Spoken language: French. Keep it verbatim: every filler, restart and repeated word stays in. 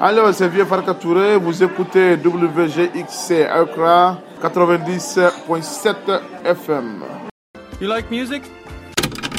Alors, c'est Vieux Farka Touré, vous écoutez W G X C Accra quatre-vingt-dix point sept F M. You like music?